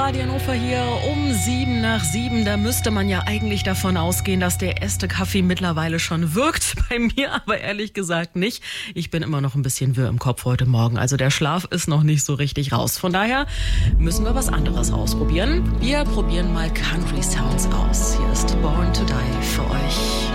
Radio Hannover hier um 7:07. Da müsste man ja eigentlich davon ausgehen, dass der erste Kaffee mittlerweile schon wirkt. Bei mir aber ehrlich gesagt nicht. Ich bin immer noch ein bisschen wirr im Kopf heute Morgen. Also der Schlaf ist noch nicht so richtig raus. Von daher müssen wir was anderes ausprobieren. Wir probieren mal Country Sounds aus. Hier ist Born to Die für euch.